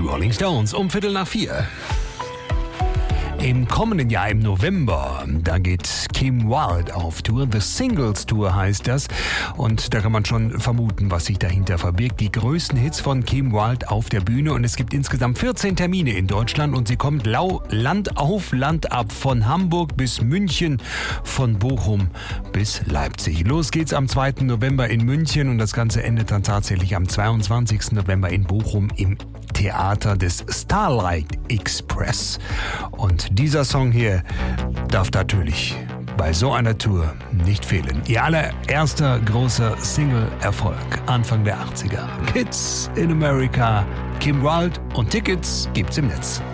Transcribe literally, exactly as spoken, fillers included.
Rolling Stones um Viertel nach vier. Im kommenden Jahr im November, da geht Kim Wilde auf Tour. The Singles Tour heißt das. Und da kann man schon vermuten, was sich dahinter verbirgt. Die größten Hits von Kim Wilde auf der Bühne. Und es gibt insgesamt vierzehn Termine in Deutschland. Und sie kommt lau Land auf Land ab. Von Hamburg bis München, von Bochum bis Leipzig. Los geht's am zweiten November in München. Und das Ganze endet dann tatsächlich am zweiundzwanzigsten November in Bochum im Theater des Starlight Express. Und dieser Song hier darf natürlich bei so einer Tour nicht fehlen. Ihr allererster großer Single-Erfolg Anfang der achtziger. Kids in America, Kim Wilde, und Tickets gibt's im Netz.